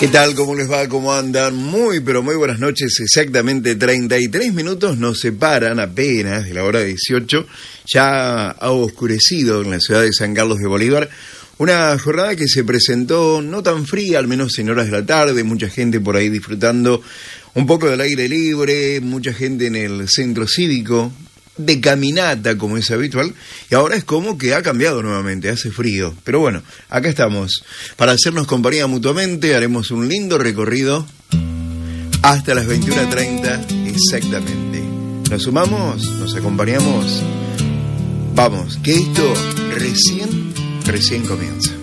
¿Qué tal? ¿Cómo les va? ¿Cómo andan? Muy, pero muy buenas noches. Exactamente 33 minutos nos separan apenas de la hora 18. Ya ha oscurecido en la ciudad de San Carlos de Bolívar. Una jornada que se presentó no tan fría, al menos en horas de la tarde. Mucha gente por ahí disfrutando un poco del aire libre. Mucha gente en el centro cívico, de caminata como es habitual, y ahora es como que ha cambiado nuevamente, hace frío, pero bueno, acá estamos para hacernos compañía mutuamente. Haremos un lindo recorrido hasta las 21:30 exactamente. Nos sumamos, nos acompañamos, vamos, que esto recién comienza.